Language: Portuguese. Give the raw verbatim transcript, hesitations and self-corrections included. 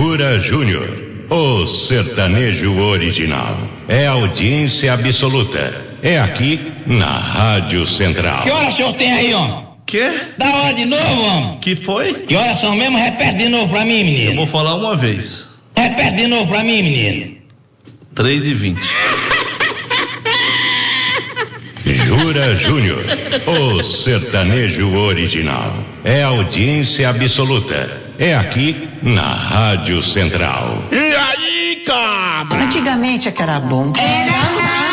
Jura Júnior, o sertanejo original. É audiência absoluta. É aqui na Rádio Central. Que horas o senhor tem aí, homem? Quê? Dá hora de novo, homem. Que foi? Que horas são mesmo? Repete de novo pra mim, menino. Eu vou falar uma vez. Repete de novo pra mim, menino. três e vinte. Jura Júnior, o sertanejo original. É audiência absoluta. É aqui na Rádio Central. E aí, cabra? Antigamente é que era bom. Era